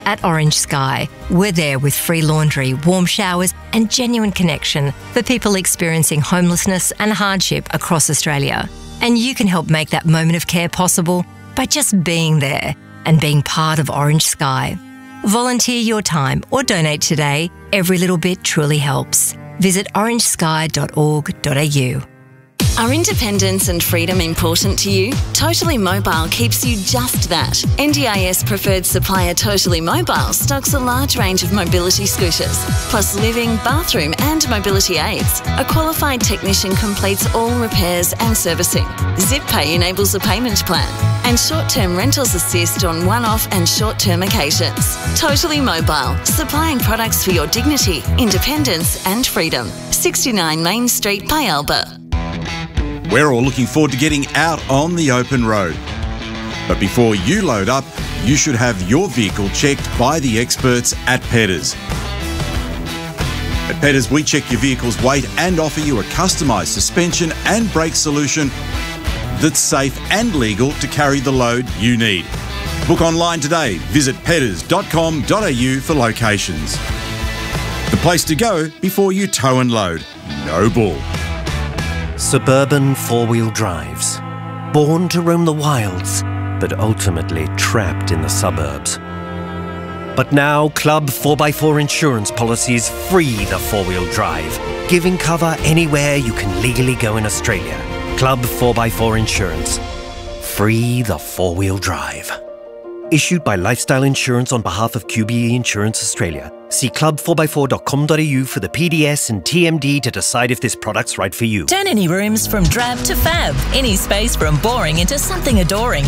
At Orange Sky, we're there with free laundry, warm showers and genuine connection for people experiencing homelessness and hardship across Australia. And you can help make that moment of care possible by just being there and being part of Orange Sky. Volunteer your time or donate today. Every little bit truly helps. Visit orangesky.org.au. Are independence and freedom important to you? Totally Mobile keeps you just that. NDIS preferred supplier Totally Mobile stocks a large range of mobility scooters, plus living, bathroom and mobility aids. A qualified technician completes all repairs and servicing. Zip Pay enables a payment plan. And short-term rentals assist on one-off and short-term occasions. Totally Mobile, supplying products for your dignity, independence and freedom. 69 Main Street, Pyalba. We're all looking forward to getting out on the open road. But before you load up, you should have your vehicle checked by the experts at Pedders. At Pedders, we check your vehicle's weight and offer you a customised suspension and brake solution that's safe and legal to carry the load you need. Book online today. Visit pedders.com.au for locations. The place to go before you tow and load. No bull. Suburban four-wheel drives, born to roam the wilds, but ultimately trapped in the suburbs. But now Club 4x4 insurance policies free the four-wheel drive, giving cover anywhere you can legally go in Australia. Club 4x4 Insurance. Free the four-wheel drive. Issued by Lifestyle Insurance on behalf of QBE Insurance Australia. See club4x4.com.au for the PDS and TMD to decide if this product's right for you. Turn any rooms from drab to fab. Any space from boring into something adoring.